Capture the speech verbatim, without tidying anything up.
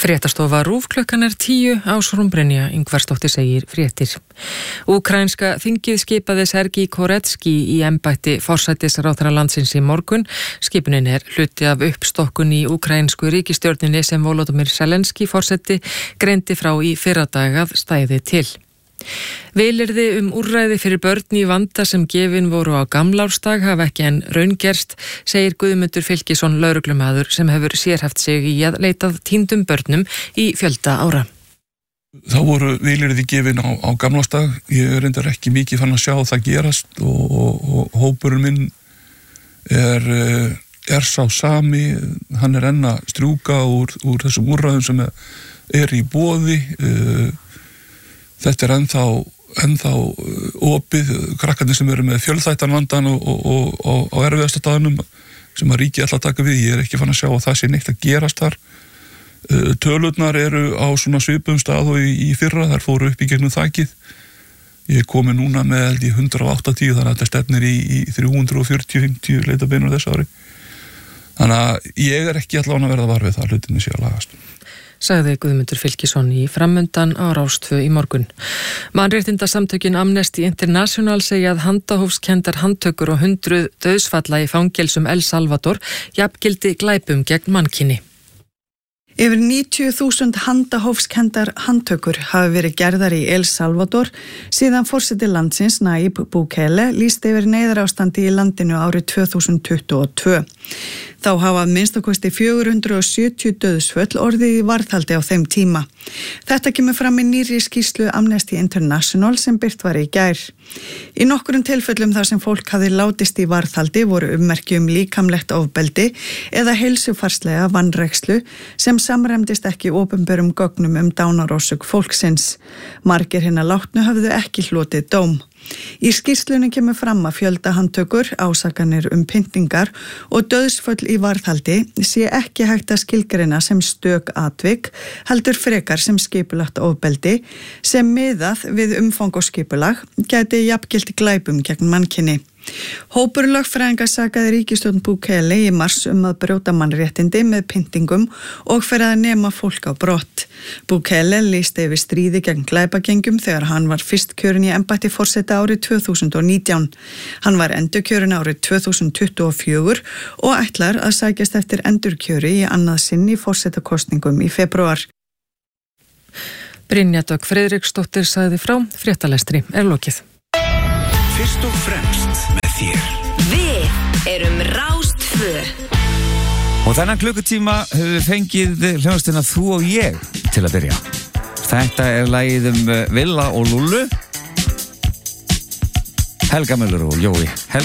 Fréttastofa RÚV klukkan er tíu, Ásrún Brynja Ingvarsdóttir segir fréttir. Úkraínska þingið skipaði Sergej Koretsky í embætti forsætisráðherra landsins í morgun. Skipunin er hluti af uppstokkun í úkraínsku ríkisstjórninni sem Volodymyr Zelenský forseti greindi frá í fyrradag að stæði til. Vilyrði um úrræði fyrir börn í vanda sem gefin voru á gamlársdag hafa ekki enn raungerst, segir Guðmundur Fylkisson lögreglumaður sem hefur sérhæft sig í að leitað týndum börnum í fjölda ára. Þá voru vilyrði gefin á, á gamlársdag. Ég er reyndar ekki mikið fann að sjá það gerast og, og, og hópurinn minn er, er sá sami. Hann er enn að strjúka úr, úr þessum úrræðum sem er í boði. Þetta er ennþá, ennþá opið, krakkarnir sem eru með fjölþættan vandan og, og, og, og á erfiðasta staðnum sem að ríkið ætla að taka við. Ég er ekki fann að sjá að það sé neitt að gerast þar. Tölurnar eru á svona svipum stað og í, í fyrra, þær fóru upp í gegnum þakið. Ég er komið núna með held í hundrað áttatíu, þannig að þetta stefnir í, í þrjú hundruð fjörutíu til fimmtíu leitabeinur þessu ári. Þannig að ég er ekki allan að verða var við það, hlutinni sé að lagast. Sagði Guðmundur Fylkisson í framöndan á Rás tvö í morgun. Mannréttindasamtökin Amnesty International segja að handahófskendar handtökur og hundruð dauðsfalla í fangelsum El Salvador jafngildi glæpum gegn mannkyni. Yfir níutíu þúsund handahófskendar handtökur hafi verið gerðar í El Salvador síðan forseti landsins Nayib Bukele lýsti yfir neyðarástandi í landinu árið tvö þúsund tuttugu og tvö. Þá hafa minnstakosti fjögur hundruð sjötíu dauðsföll orðið í varðhaldi á þeim tíma. Þetta kemur fram í nýrri skýrslu Amnesty International sem birt var í gær. Í nokkurum tilfellum þar sem fólk hafði látist í varðhaldi voru ummerki um líkamlegt ofbeldi eða heilsufarslega vanrækslu sem samræmdist ekki opinberum gögnum um dánarorsök fólksins. Margir hinna látnu höfðu ekki hlotið dóm. Í skýrslunni kemur fram að fjöldahandtökur, ásakanir um pyntingar og dauðsföll í varðhaldi sé ekki hægt að skilgreina sem stök atvik, heldur frekar sem skipulagt ofbeldi sem miðað við umfang og skipulag gæti jafngilt glæpum gegn mannkyni. Hópur lögfræðinga sakaði ríkisstjórn Bukele í mars um að brjóta mannréttindi með pyntingum og fyrir að nema fólk á brott. Bukele lýsti yfir stríði gegn glæpagengjum þegar hann var fyrst kjörinn í embætti forseta árið tvö þúsund og nítján. Hann var endurkjörinn árið tvö þúsund tuttugu og fjögur og ætlar að sækjast eftir endurkjöri í annað sinn í forsetakosningum í febrúar. Brynja Dögg Friðriksdóttir sagði frá, fréttalestri er lokið. Fyrst og fremst með þér. Við erum Rás tvö. Og þennan klukkutíma höfum við fengið hljómsveitina Þú og ég til að byrja. Þetta er lagið um Villa og Lúllu, Helga Möller og Jói.